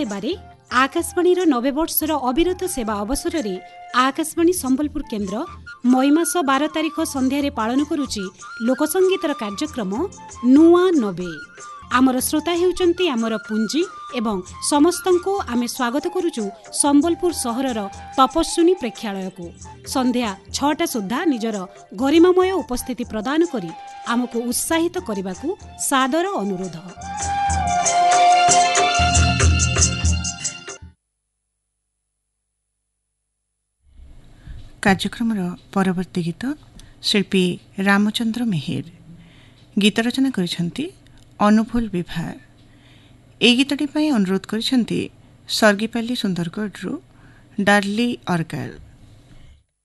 सेवारे आकाशवाणी 90 वर्षर अविरत सेवा अवसर में आकाशवाणी संबलपुर केन्द्र मई मास 12 तारिख संध्यारे पालन करुची लोकसंगीतर कार्यक्रम नुआ 90। आमर श्रोता हेउचंती आमर पुंजी एवं समस्तंको आमे स्वागत करुचु संबलपुर सहरर तपस्विनी प्रेक्षालय को संध्या 6टा सुद्धा निजर गरिमामय उपस्थिति प्रदान करी आमको उत्साहित करने को सादर अनुरोध। कार्यक्रम परवर्ती गीत शिल्पी रामचंद्र मेहेर गीत रचना करिसेंती अनुफुल विभार। ए गीतटी अनुरोध करिसेंती सर्गीपाली सुंदरगढ़ डार्ली अरगाल।